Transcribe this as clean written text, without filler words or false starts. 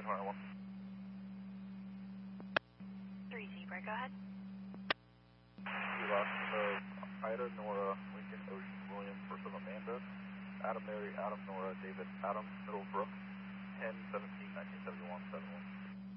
1. 3 Zebra, go ahead. We lost Ida, Nora, Lincoln, Ocean, William, first of Amanda, Adam, Mary, Adam, Nora, David, Adam, Middlebrook, 10, 17, 1971, 71.